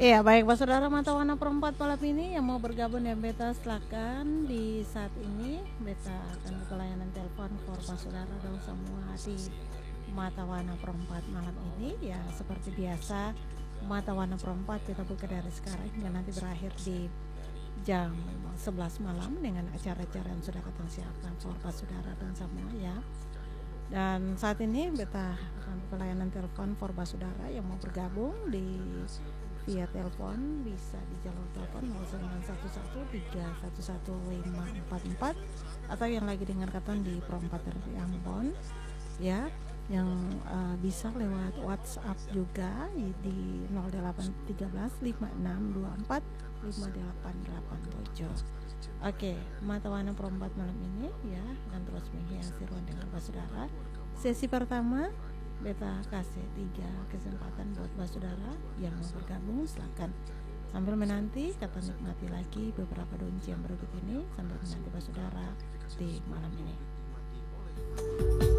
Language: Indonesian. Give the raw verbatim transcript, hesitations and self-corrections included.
Iya, baik Pak Saudara mata warna perempat malam ini yang mau bergabung dengan Beta silakan. Di saat ini Beta akan buka layanan telepon for Pak Saudara dan semua di mata warna perempat malam ini. Ya seperti biasa mata warna perempat kita buka dari sekarang hingga nanti berakhir di jam sebelas malam dengan acara-acara yang sudah kita siapkan for Pak Saudara dan semua ya. Dan saat ini Beta akan buka layanan telepon for Pak Saudara yang mau bergabung di via telepon bisa di jalur telepon nol sembilan satu satu tiga satu satu lima empat empat atau yang lagi dengarkan di perempat dari Ambon ya, yang uh, bisa lewat WhatsApp juga di nol delapan tiga belas lima enam dua empat lima delapan delapan tujuh. Oke, mata warna perempat malam ini ya dan terus menghiasi ruang dengan Pak Saudara. Sesi pertama Beta kasih tiga kesempatan buat Pak Saudara yang mau bergabung, silakan sambil menanti kata nikmati lagi beberapa donci yang berikut ini sambil menanti Pak Saudara di malam ini.